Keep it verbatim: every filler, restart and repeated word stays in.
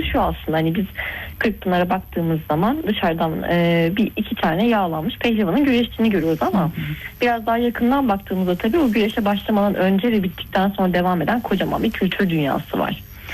şu aslında, hani biz Kırkpınar'a baktığımız zaman dışarıdan e, bir iki tane yağlanmış pehlivanın güreştiğini görüyoruz ama hı hı. biraz daha yakından baktığımızda tabii o güreşe başlamadan önce ve bittikten sonra devam eden kocaman bir kültür dünyası var.